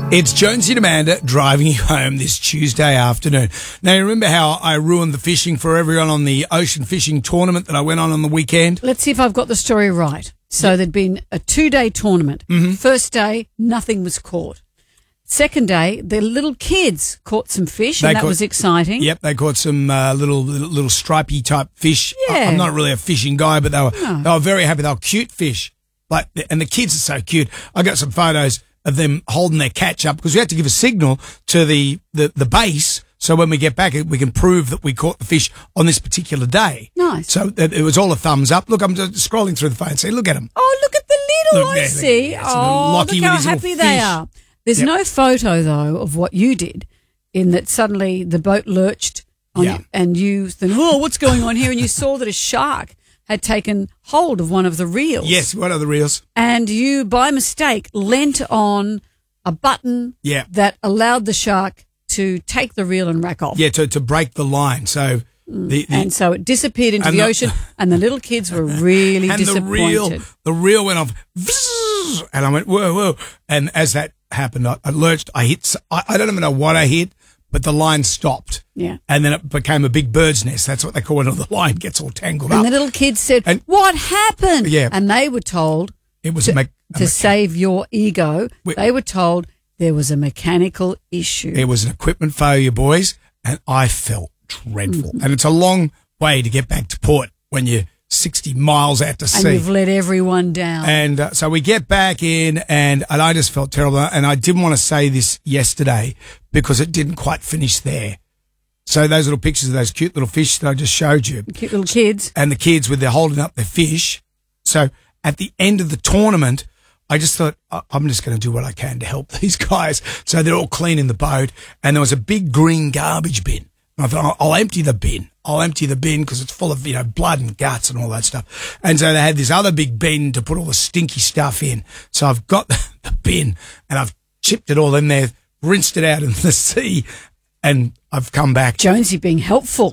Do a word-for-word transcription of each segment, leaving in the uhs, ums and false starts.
It's Jonesy and Amanda driving you home this Tuesday afternoon. Now, you remember how I ruined the fishing for everyone on the ocean fishing tournament that I went on on the weekend? Let's see if I've got the story right. So there'd been a two-day tournament. Mm-hmm. First day, nothing was caught. Second day, the little kids caught some fish, They and that caught- was exciting. Yep, they caught some uh, little, little little stripy type fish. I- Yeah. I'm not really a fishing guy, but they were No. they were very happy. They were cute fish, like, and the kids are so cute. I got some photos of them holding their catch up because we had to give a signal to the, the, the base so when we get back we can prove that we caught the fish on this particular day. Nice. So it it was all a thumbs up. Look, I'm just scrolling through the phone. See, look at them. Oh, look at the little, Look, I yeah, see. yeah, it's a little Oh, Lockie look with how his little happy they fish. are. There's Yep. no photo, though, of what you did in that suddenly the boat lurched on Yeah. you and you think, oh, what's going on here? And you saw that a shark had taken hold of one of the reels. Yes, what are the reels? And you, by mistake, leant on a button Yeah. that allowed the shark to take the reel and rack off. Yeah, to, to break the line. So the, the And so it disappeared into And the, the- ocean, and the little kids were really and disappointed. the reel, the reel went off, vzz, and I went whoa, whoa. And as that happened, I, I lurched. I hit. s- I, I don't even know what I hit, but the line stopped. Yeah. And then it became a big bird's nest. That's what they call it. When the line gets all tangled And up. the little kids said, And- what happened? Yeah. And they were told, It was a, me- a to me- save your ego, We- they were told there was a mechanical issue. it was an equipment failure, boys, and I felt dreadful. Mm-hmm. And it's a long way to get back to port when you're sixty miles out to and sea. you've let everyone down. And uh, so we get back in, and, and I just felt terrible. And I didn't want to say this yesterday because it didn't quite finish there. So those little pictures of those cute little fish that I just showed you, Cute little kids. and the kids with their holding up their fish. So at the end of the tournament, I just thought, "I- I'm just going to do what I can to help these guys. So they're all cleaning the boat, and there was a big green garbage bin. And I thought, I'll, I'll empty the bin. I'll empty the bin because it's full of, you know, blood and guts and all that stuff. And so they had this other big bin to put all the stinky stuff in. So I've got the, the bin, and I've chipped it all in there, rinsed it out in the sea, and I've come back. Jonesy being helpful.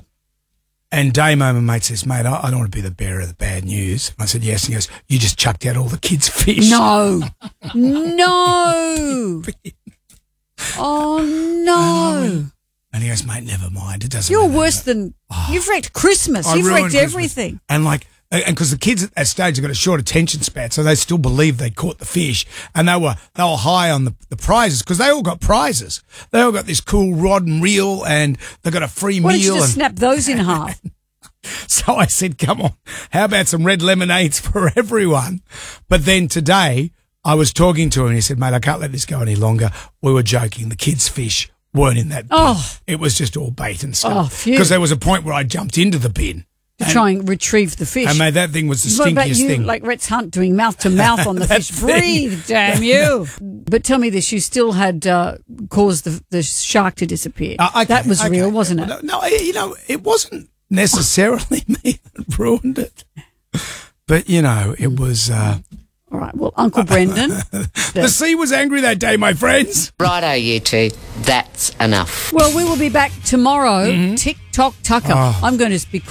And Damo, my mate, says, mate, I, I don't want to be the bearer of the bad news. I said, yes. And he goes, you just chucked out all the kids' fish. No. no. Oh, no. And he goes, mate, never mind. It doesn't You're matter. worse than, you've wrecked Christmas. I You've ruined wrecked Christmas. everything. And like, and because the kids at that stage have got a short attention span, so they still believe they caught the fish, and they were they were high on the, the prizes because they all got prizes. They all got this cool rod and reel, and they got a free Why don't you meal. just And snap those in half? so I said, come on, how about some red lemonades for everyone? But then today I was talking to him, and he said, mate, I can't let this go any longer. We were joking. The kids' fish weren't in that bin. Oh. It was just all bait and Oh, stuff. phew. Because there was a point where I jumped into the bin. To try and retrieve the fish. And mate, that thing was the What about stinkiest you, thing. like Rex Hunt, doing mouth to mouth on the That fish? thing. Breathe, damn you! But tell me this: you still had uh, caused the, the shark to disappear. Uh, okay, that was okay. real, wasn't it? No, no, you know, it wasn't necessarily me that ruined it. But, you know, it was... Uh, All right. Well, Uncle Brendan. the sea was angry that day, my friends. Righto, you two. That's enough. Well, we will be back tomorrow. Mm-hmm. Tick tock tucker. Oh. I'm going to be